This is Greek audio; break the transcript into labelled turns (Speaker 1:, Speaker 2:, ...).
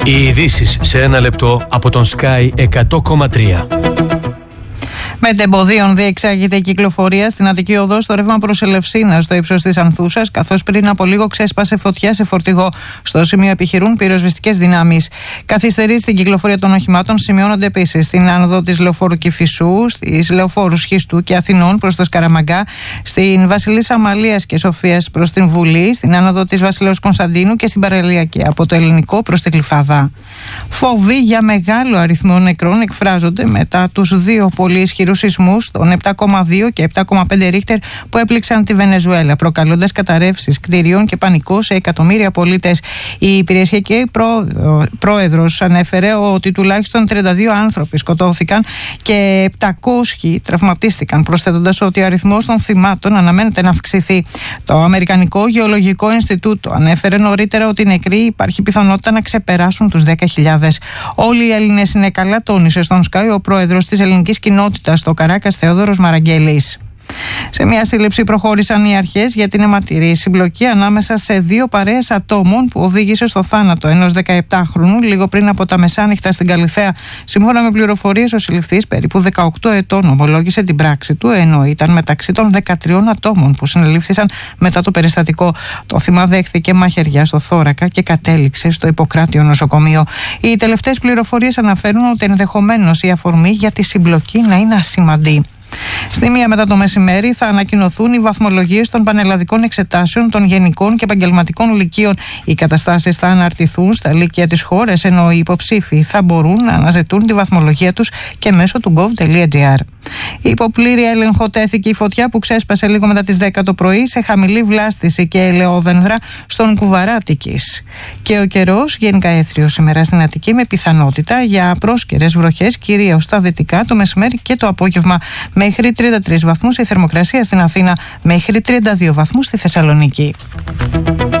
Speaker 1: Οι ειδήσεις σε ένα λεπτό από τον Sky 100,3.
Speaker 2: Μετεμποδίων διεξάγεται η κυκλοφορία στην Αττική Οδό στο ρεύμα προς Ελευσίνα, στο ύψος της Ανθούσας, καθώς πριν από λίγο ξέσπασε φωτιά σε φορτηγό. Στο σημείο επιχειρούν πυροσβεστικές δυνάμεις. Καθυστερήσεις στην κυκλοφορία των οχημάτων σημειώνονται επίσης στην άνοδο της λεωφόρου Κηφισού, στις λεωφόρους Χιστού και Αθηνών προς το Σκαραμαγκά, στην Βασιλίσσα Αμαλίας και Σοφίας προς την Βουλή, στην άνοδο της Βασιλέως Κωνσταντίνου και στην Παραλιακή από το Ελληνικό προς τη Γλυφάδα. Φόβοι για μεγάλο αριθμό νεκρών εκφράζονται μετά τους δύο πολύ ισχυρούς σεισμούς των 7,2 και 7,5 ρίχτερ που έπληξαν τη Βενεζουέλα, προκαλώντας καταρρεύσεις κτηρίων και πανικό σε εκατομμύρια πολίτες. Η υπηρεσιακή πρόεδρος ανέφερε ότι τουλάχιστον 32 άνθρωποι σκοτώθηκαν και 700 τραυματίστηκαν, προσθέτοντας ότι ο αριθμός των θυμάτων αναμένεται να αυξηθεί. Το Αμερικανικό Γεωλογικό Ινστιτούτο ανέφερε νωρίτερα ότι οι νεκροί υπάρχει πιθανότητα να ξεπεράσουν τους 10.000. Όλοι οι Έλληνες είναι καλά, τόνισε στον Sky ο πρόεδρος της ελληνικής κοινότητας στο Καράκας Θεόδωρος Μαραγκέλης. Σε μια σύλληψη προχώρησαν οι αρχές για την αιματηρή συμπλοκή ανάμεσα σε δύο παρέες ατόμων που οδήγησε στο θάνατο ενός 17χρονου λίγο πριν από τα μεσάνυχτα στην Καλιθέα. Σύμφωνα με πληροφορίες, ο συλληφθής περίπου 18 ετών ομολόγησε την πράξη του, ενώ ήταν μεταξύ των 13 ατόμων που συνελήφθησαν μετά το περιστατικό. Το θύμα δέχθηκε μαχαιριά στο θώρακα και κατέληξε στο Ιπποκράτιο νοσοκομείο. Οι τελευταίες πληροφορίες αναφέρουν ότι ενδεχομένως η αφορμή για τη συμπλοκή να είναι ασημαντή. Στη 1 μετά το μεσημέρι θα ανακοινωθούν οι βαθμολογίες των πανελλαδικών εξετάσεων των γενικών και επαγγελματικών λυκείων. Οι καταστάσεις θα αναρτηθούν στα λύκεια της χώρας, ενώ οι υποψήφοι θα μπορούν να αναζητούν τη βαθμολογία τους και μέσω του gov.gr. Υπό πλήρη έλεγχο τέθηκε η φωτιά που ξέσπασε λίγο μετά τις 10 το πρωί σε χαμηλή βλάστηση και ελαιόδενδρα στον Κουβαρά Αττικής. Και ο καιρός γενικά έθριος σήμερα στην Αττική, με πιθανότητα για πρόσκαιρες βροχές, κυρίως στα δυτικά το μεσημέρι και το απόγευμα. Μέχρι 33 βαθμούς η θερμοκρασία στην Αθήνα, μέχρι 32 βαθμούς στη Θεσσαλονίκη.